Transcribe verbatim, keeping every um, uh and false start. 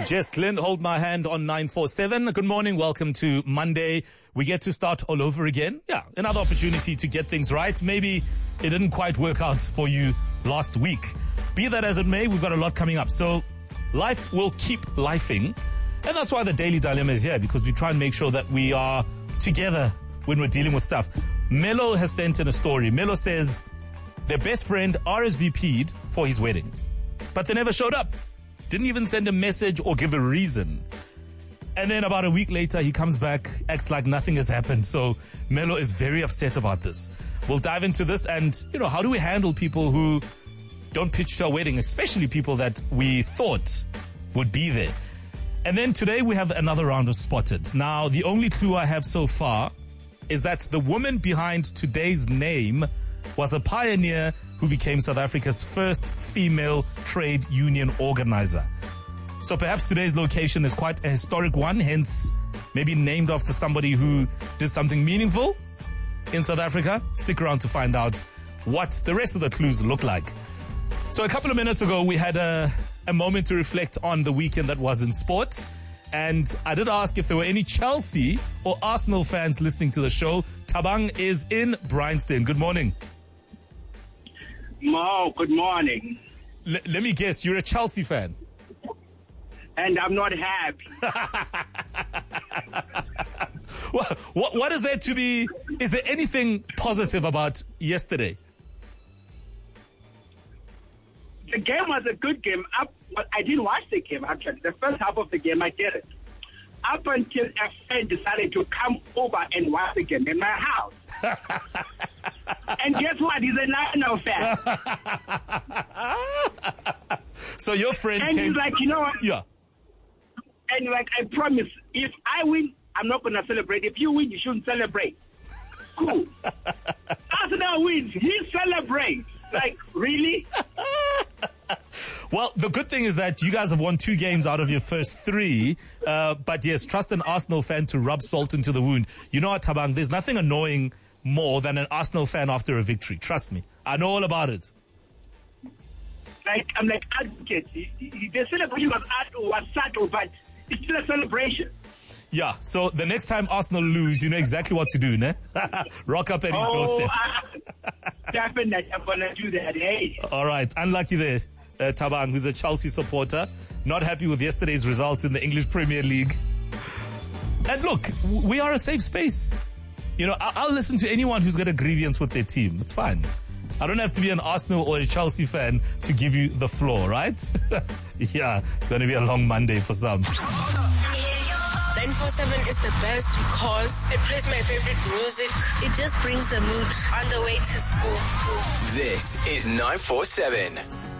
Jess Glynn, hold my hand on nine four seven. Good morning. Welcome to Monday. We get to start all over again. Yeah, another opportunity to get things right. Maybe it didn't quite work out for you last week. Be that as it may, we've got a lot coming up. So life will keep lifing. And that's why the Daily Dilemma is here, because we try and make sure that we are together when we're dealing with stuff. Melo has sent in a story. Melo says their best friend R S V P'd for his wedding, but they never showed up. Didn't even send a message or give a reason. And then about a week later, he comes back, acts like nothing has happened. So Melo is very upset about this. We'll dive into this and, you know, how do we handle people who don't pitch to our wedding, especially people that we thought would be there. And then today we have another round of Spotted. Now, the only clue I have so far is that the woman behind today's name was a pioneer who became South Africa's first female trade union organizer. So perhaps today's location is quite a historic one, hence maybe named after somebody who did something meaningful in South Africa. Stick around to find out what the rest of the clues look like. So a couple of minutes ago, we had a, a moment to reflect on the weekend that was in sports. And I did ask if there were any Chelsea or Arsenal fans listening to the show. Thabang is in Bryanston. Good morning. Mo, good morning. L- let me guess, you're a Chelsea fan. And I'm not happy. what, what, what is there to be, is there anything positive about yesterday? The game was a good game. Up, but I didn't watch the game, actually. The first half of the game, I did it. Up until a friend decided to come over and watch the game in my house. And guess what? He's a Lion fan. So your friend and came... he's like, you know what? Yeah. And like, I promise, if I win, I'm not going to celebrate. If you win, you shouldn't celebrate. Cool. Arsenal wins. He celebrates. Like, really? Well, the good thing is that you guys have won two games out of your first three. Uh, but yes, trust an Arsenal fan to rub salt into the wound. You know what, Thabang? There's nothing annoying more than an Arsenal fan after a victory. Trust me. I know all about it. Like, I'm like, advocate. The celebration was, was subtle, but it's still a celebration. Yeah, so the next time Arsenal lose, you know exactly what to do, ne? Rock up at his oh, doorstep. Uh, definitely, I'm going to do that, hey. All right, unlucky there, uh, Thabang, who's a Chelsea supporter. Not happy with yesterday's results in the English Premier League. And look, we are a safe space. You know, I'll listen to anyone who's got a grievance with their team. It's fine. I don't have to be an Arsenal or a Chelsea fan to give you the floor, right? Yeah, it's going to be a long Monday for some. nine four seven is the best because it plays my favorite music. It just brings the mood on the way to school. This is nine four seven.